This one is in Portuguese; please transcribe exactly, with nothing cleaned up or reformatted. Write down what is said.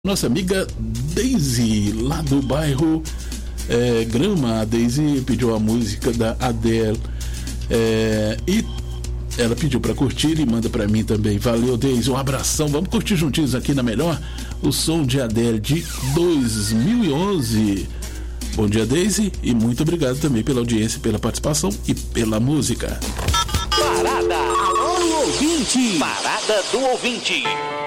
Nossa amiga Daisy, lá do bairro é, Grama. A Daisy pediu a música da Adele é, e ela pediu para curtir e manda para mim também. Valeu, Daisy, um abração. Vamos curtir juntinhos aqui na Melhor o som de Adele de dois mil e onze. Bom dia, Daisy, e muito obrigado também pela audiência, pela participação e pela música. Parada. Alô, ouvinte. Parada do ouvinte.